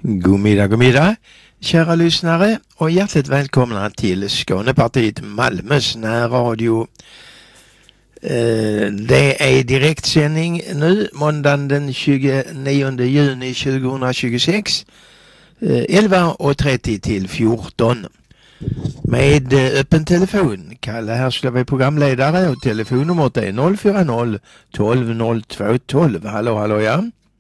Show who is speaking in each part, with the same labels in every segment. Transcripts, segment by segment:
Speaker 1: God middag, kära lyssnare, och hjärtligt välkomna till Skånepartiet Malmös närradio. Det är direktsändning nu, måndagen den 29 juni 2026, 11.30 till 14. Med öppen telefon. Kalle Härslöv är programledare och telefonnumret är 040 12 02 12. Hallå, ja.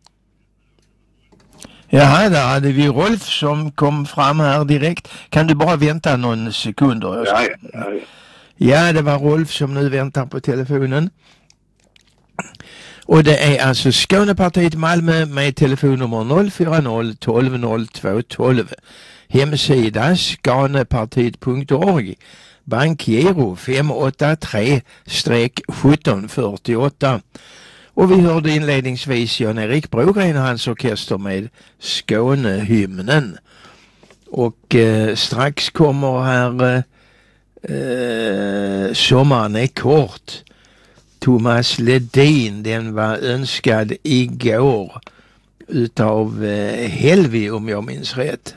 Speaker 1: Ja, där hade vi Rolf som kom fram här direkt. Kan du bara vänta någon sekunder? Ja, det var Rolf som nu väntar på telefonen. Och det är alltså Skånepartiet Malmö med telefonnummer 040 12 02 12. Hemsida skanepartiet.org. Bankgiro 583-1748. Och vi hörde inledningsvis Jan-Erik Brogren och hans orkester med Skånehymnen. Och strax kommer här Sommaren är kort. Thomas Ledin, den var önskad igår utav Helvi, om jag minns rätt.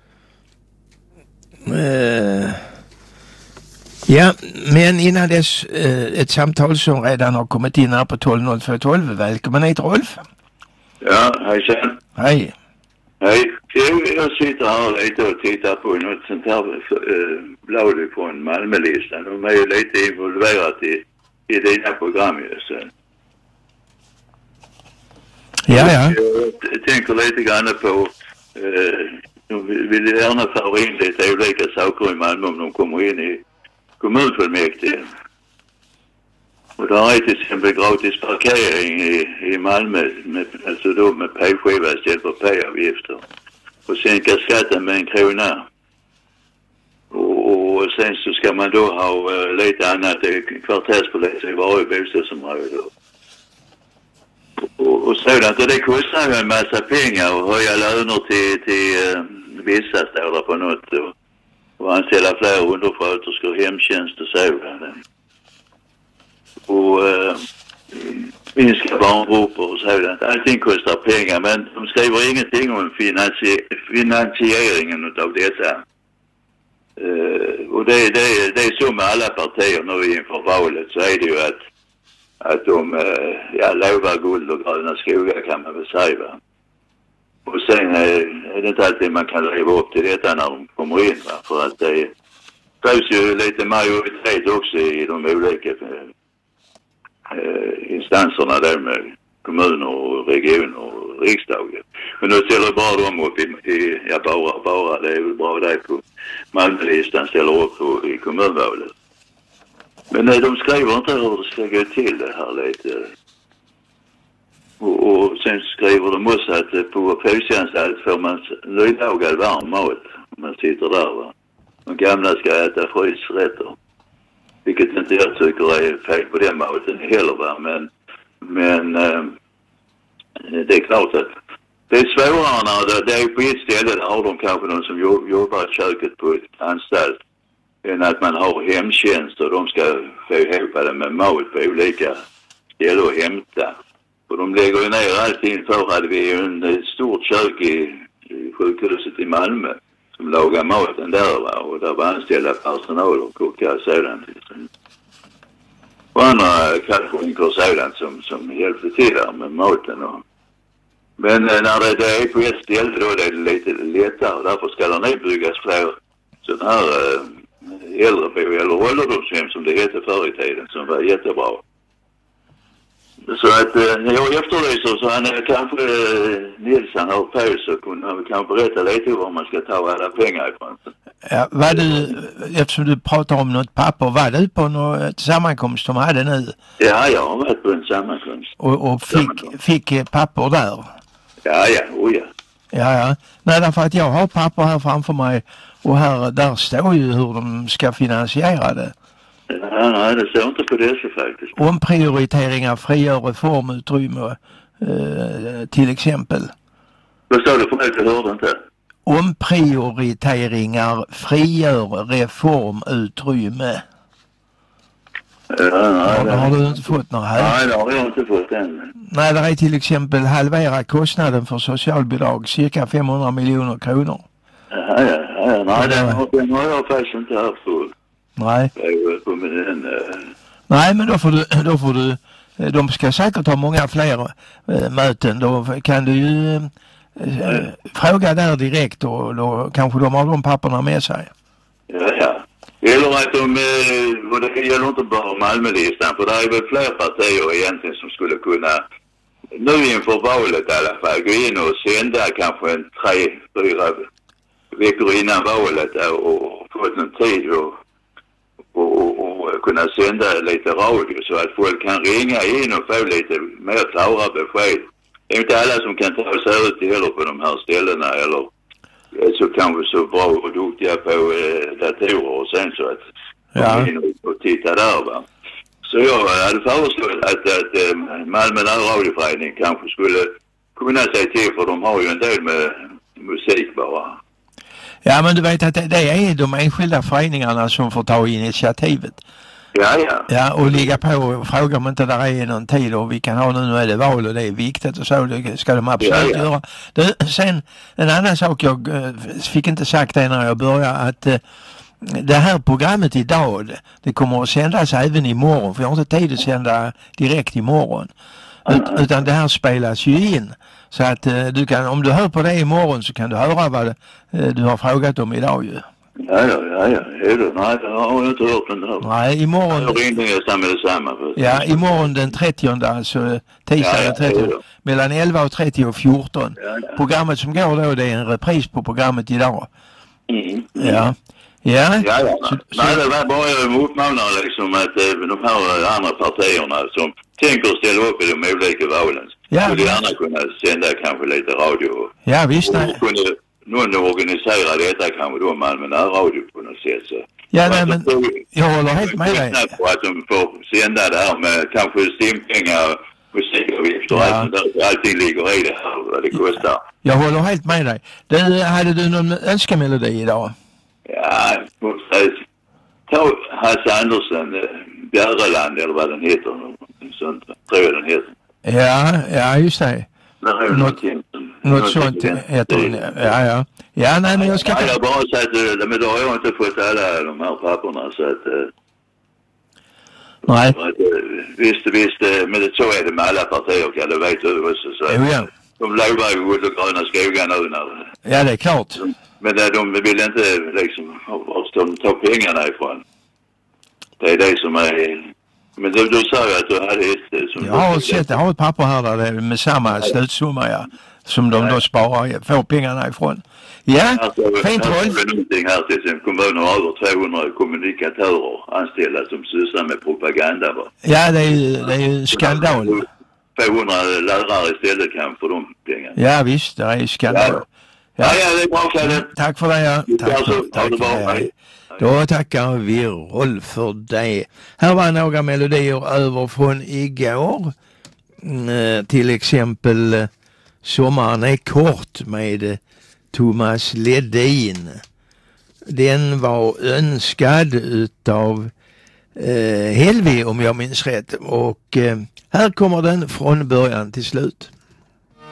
Speaker 1: Ja, men innan dess ett samtal som redan har kommit in här på 12 Välkommen hit, Rolf.
Speaker 2: Ja, hejsan.
Speaker 1: Hej.
Speaker 2: Hej. Jag sitter här lite och tittar på något sånt här blad från Malmölistan. De är ju lite involverat i dina program just.
Speaker 1: Ja.
Speaker 2: Jag tänker lite grann på de vill gärna föra in lite olika saker i Malmö om de kommer in i kommunfullmäktige. Och där är till exempel gratis parkering i Malmö alltså då med p-skiva istället för p-avgifter. Och sänka skatten med 1 krona. Och sen så ska man då ha lite annat kvarterspolis i varje bostadsområde. Och sådant. Och det kostar ju en massa pengar och höja löner till vissa står på något. Och anställa fler undersköterskor, hemtjänst och sådant. Och minska barngrupper och sådant. Allting kostar pengar, men de skriver ingenting om finansieringen av dessa. Och det är så med alla partier nu inför valet, så är det ju att de lovar guld och gröna skogar, kan man väl säga, va? Och sen är det inte alltid man kan leva upp till detta när de kommer in, va? För att det krävs ju lite majoritet också i de olika instanserna där med kommuner och regioner och riksdagen. Men nu ställer bara de upp bara det är väl bra där på Malmölistan ställer upp i kommunvalet. Men de skriver inte hur det ska gå till det här lite. Och sen skriver de också att på fältjänstalt får man nylagad varm mat om man sitter där, va. De gamla ska äta frysrätter. Vilket inte jag tycker är fel på den maten heller, va. Men det är klart att det är svårare när det är på ett ställe där har de kanske någon som jobbar i köket på ett anstalt än att man har hemtjänst och de ska få ihop det med mat på olika ställen och hämta. Och de lägger ju ner allting. Förr hade vi ju ett stort kök i sjukhuset i Malmö som lagar maten där, va? Och där var anställda personal och kockar sådant. Och andra kalkonkor sådant som hjälpte till där med maten. Men när det är på ett ställe då är det lite lättare. Därför ska det nu byggas fler sådana här äldrebo eller ålderdomshem som det hette förr i tiden, som var jättebra. Så att jag efterlyser så han kanske Nilsson har på så kunde han kanske berätta lite var man ska ta alla pengar ifrån.
Speaker 1: Ja, eftersom du pratar om något papper, var du på något sammankomst de hade nu?
Speaker 2: Ja, jag har varit på en sammankomst.
Speaker 1: Och fick papper där? Ja. Ja. Nej, därför att jag har papper här framför mig och där står ju hur de ska finansiera det.
Speaker 2: Ja, nej, det står inte på dessa faktiskt.
Speaker 1: Omprioriteringar frigör reformutrymme till exempel.
Speaker 2: Vad står det för mig? Jag hörde inte.
Speaker 1: Omprioriteringar frigör reformutrymme. Har du inte fått några här?
Speaker 2: Nej, det har jag inte fått än.
Speaker 1: Nej, det är till exempel halvera kostnaden för socialbidrag, cirka 500 miljoner kronor.
Speaker 2: Nej, den har jag faktiskt inte haft för.
Speaker 1: Nej. Nej, men då får du de ska säkert ha många fler möten. Då kan du ju fråga där direkt och då kanske de har de papperna med sig.
Speaker 2: Ja. Eller att och det gäller inte bara Malmölistan, för det är väl fler partier egentligen som skulle kunna nu inför valet i alla fall gå in och sända kanske 3-4 veckor innan valet och få en tid och kunna sända lite radio så att folk kan ringa in och få lite mer klara besked. Det är inte alla som kan ta sig ut heller på de här ställena eller så kanske så bra och duktiga på datorer och sen så att komma in och titta där, va. Så jag hade föreslagit att Malmö närradioförening kanske skulle kunna säga till, för de har ju en del med musik bara.
Speaker 1: Ja, men du vet att det är de enskilda föreningarna som får ta initiativet. Ja, och ligga på och fråga om inte där är någon tid och vi kan ha nu är det val och det är viktigt och så, det ska de absolut göra. Sen en annan sak jag fick inte sagt det när jag började, att det här programmet idag, det kommer att sändas även imorgon, för jag har inte tid att sända direkt imorgon. Utan det här spelas ju in. Så att du kan, om du hör på det imorgon så kan du höra vad du har frågat om idag ju.
Speaker 2: Ja. Nej, det har jag inte hört den där.
Speaker 1: Nej, imorgon...
Speaker 2: Jag ringde nästan med detsamma.
Speaker 1: Ja, imorgon den 30, alltså tisdag den 30, mellan 11:30 och 14. Ja. Programmet som går då, det är en repris på programmet idag. Ja.
Speaker 2: Nej, det var bara jag uppmanar liksom att de här andra partierna som tänker ställa upp i de olika valen skulle gärna kunna sända kanske lite radio.
Speaker 1: Ja, visst.
Speaker 2: Kunde någon organisera detta kanske då Malmö närradio på något sätt. Så.
Speaker 1: Ja, nej, men jag håller helt med dig.
Speaker 2: På att de får sända det här med kanske stimpengar, musikavgifter och allt där. Allting ligger i det här, vad det kostar.
Speaker 1: Jag håller helt med dig. Hade du någon önskemelodi idag?
Speaker 2: Ja, ta Hasse Andersen, Bjäreland eller vad den heter. Sånt, tror jag den heter.
Speaker 1: Ja, just det. Något sånt heter den. Ja. Ja, nej, men jag ska...
Speaker 2: Jag bara sagt men då har jag inte fått alla de här papperna så att...
Speaker 1: Nej.
Speaker 2: Visst, men så är det med alla partier, kan du vet du också. Så de lovar ju guld och gröna skogar nu när...
Speaker 1: Ja, det är klart.
Speaker 2: Men de vill inte liksom ta pengarna ifrån. Det är det som är... Men du sa ju att du hade ett...
Speaker 1: Jag har ett papper här där det är med samma slutsumma, som de då sparar, får pengarna ifrån. Ja, fint Rolf.
Speaker 2: Det är någonting här till sin kommun har över 200 kommunikatörer anställda som sysslar med propaganda. Va?
Speaker 1: Ja, det är ju skandal.
Speaker 2: 200 lärare istället kan få de pengarna.
Speaker 1: Ja, visst, det är ju skandal.
Speaker 2: Ja, det är bra, Kalle.
Speaker 1: Tack för det, Tack för det. Då tackar vi Rolf för det. Här var några melodier över från igår. Till exempel Sommaren är kort med Thomas Ledin. Den var önskad utav Helvi om jag minns rätt. Och här kommer den från början till slut.